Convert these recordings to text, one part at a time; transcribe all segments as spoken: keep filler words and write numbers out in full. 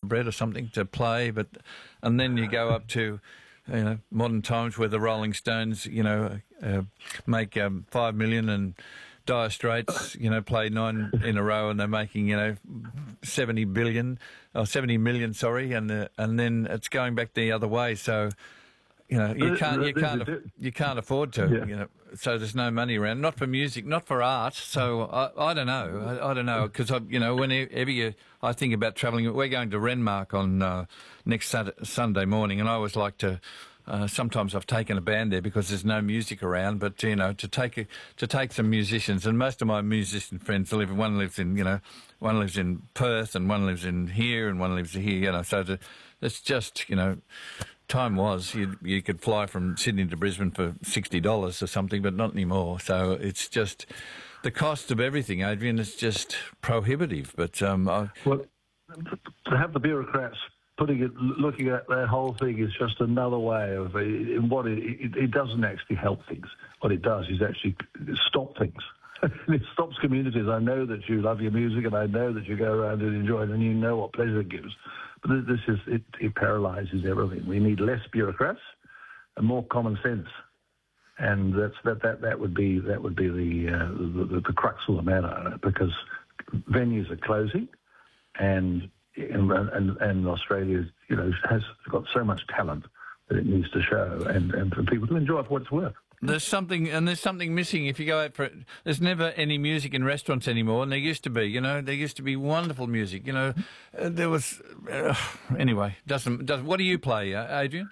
bread or something to play, but and then you go up to, you know, modern times where the Rolling Stones, you know, uh, make um, five million and Dire Straits, you know, play nine in a row and they're making, you know, seventy billion or seventy million, sorry, and uh, and then it's going back the other way. So, you know, you can't you can't you can't afford to, yeah. you know. So there's no money around, not for music, not for art. So I, I don't know, I, I don't know, because I, you know, whenever you, I think about travelling, we're going to Renmark on uh, next Saturday, Sunday morning, and I always like to. Uh, sometimes I've taken a band there because there's no music around, but you know, to take a, to take some musicians, and most of my musician friends live. One lives in, you know, one lives in Perth, and one lives in here, and one lives here. You know, so to, it's just, you know, time was you you could fly from Sydney to Brisbane for sixty dollars or something, but not anymore. So it's just the cost of everything, Adrian, is just prohibitive. But um, I, well, to have the bureaucrats putting it, looking at that whole thing is just another way of in what it, it, it doesn't actually help things. What it does is actually stop things. It stops communities. I know that you love your music, and I know that you go around and enjoy it, and you know what pleasure it gives. But this is it, it paralyses everything. We need less bureaucrats and more common sense, and that's that that that would be that would be the uh, the, the, the crux of the matter, because venues are closing, and. And, and, and Australia, you know, has got so much talent that it needs to show, and, and for people to enjoy it for what it's worth. There's something, and there's something missing. If you go out for it, there's never any music in restaurants anymore, and there used to be. You know, there used to be wonderful music. You know, uh, there was. Uh, anyway, doesn't doesn't. What do you play, uh, Adrian?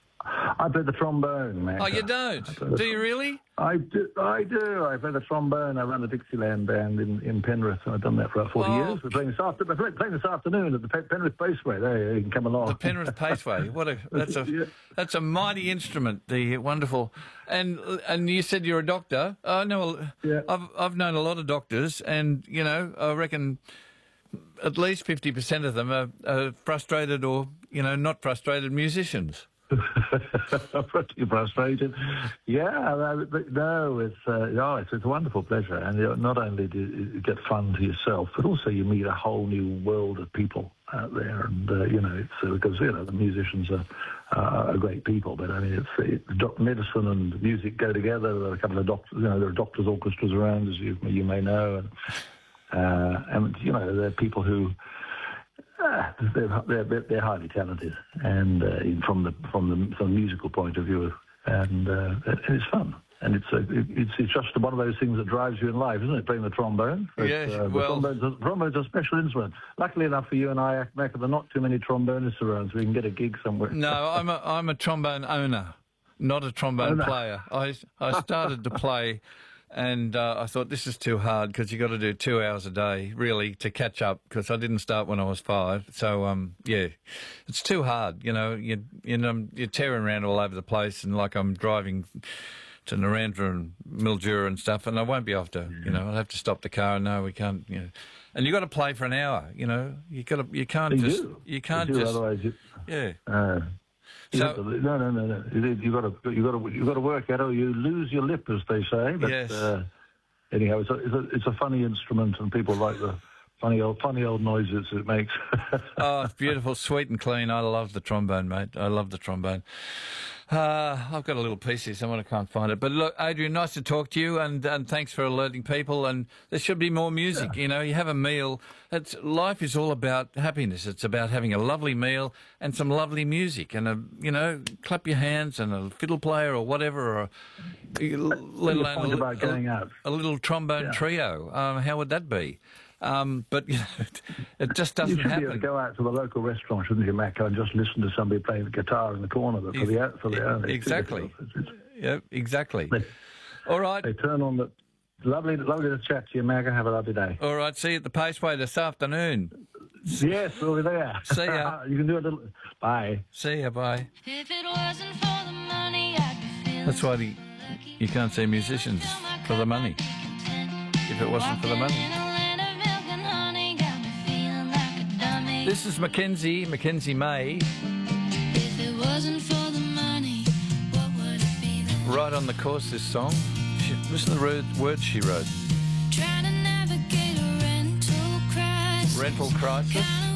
I play the trombone, man. Oh, you don't? Do you really? I do. I do. I play the trombone. I run the Dixieland band in, in Penrith. I've done that for about forty oh. years. We're playing this, after, we're playing this afternoon at the Penrith Paceway. There, you can come along. The Penrith Paceway. What a that's a yeah. that's a mighty instrument. The wonderful. And and you said you're a doctor. I know. Yeah. I've I've known a lot of doctors, and you know, I reckon at least fifty percent of them are, are frustrated or you know not frustrated musicians. Pretty frustrated. Yeah, no, it's uh, oh, it's, it's a wonderful pleasure, and you know, not only do you get fun to yourself, but also you meet a whole new world of people out there, and uh, you know, it's uh, because you know the musicians are, uh, are great people, but I mean, it's it, medicine and music go together. There are a couple of doctors, you know, there are doctors' orchestras around, as you you may know, and uh, and you know, there are people who. Ah, they're, they're, they're highly talented, and uh, from the from the from the musical point of view, and, uh, and it's fun, and it's, uh, it's it's just one of those things that drives you in life, isn't it? Playing the trombone. Yes, uh, well, the trombone's, a, trombone's a special instrument. Luckily enough for you and I, Mac, there are not too many trombonists around, so we can get a gig somewhere. No, I'm a I'm a trombone owner, not a trombone owner. player. I I started to play. And uh, I thought, this is too hard because you've got to do two hours a day, really, to catch up, because I didn't start when I was five. So, um, yeah, it's too hard. You know, you, you know, you're tearing around all over the place, and like I'm driving to Narendra and Mildura and stuff, and I won't be able to, you know, I'll have to stop the car and no, we can't, you know. And you've got to play for an hour, you know. You got to, you can't you just, do. you can't you do, just, otherwise you, yeah. Uh, So, to, no, no, no, no. You got to, you got to, you got to work at it. You lose your lip, as they say. But, yes. Uh, anyhow, it's a, it's a, it's a funny instrument, and people like the funny old, funny old noises it makes. Oh, it's beautiful, sweet and clean. I love the trombone, mate. I love the trombone. Uh, I've got a little piece here, someone I can't find it. But look, Adrian, nice to talk to you, and, and thanks for alerting people. And there should be more music. Yeah. You know, you have a meal. It's, life is all about happiness. It's about having a lovely meal and some lovely music, and a you know, clap your hands and a fiddle player or whatever, or let alone a, about going a, out. a little trombone yeah. trio. Um, how would that be? Um, but you know, it, it just doesn't you should happen. Be able to go out to the local restaurant, shouldn't you, Mac, and just listen to somebody playing the guitar in the corner for the for the own. Exactly. Yeah, exactly. They, All right. They turn on the lovely, lovely to chat to you, Mac. Have a lovely day. All right. See you at the Paceway this afternoon. Yes, we'll be there. See ya. You can do a little. Bye. See ya. Bye. If it wasn't for the money, I'd be feeling That's why the, you can't see musicians for the money. If it wasn't for the money. This is Mackenzie, Mackenzie May. If it wasn't for the money, what would it be then? Right on the course, this song. She, listen to the words she wrote. Trying to navigate a rental crisis. Rental crisis.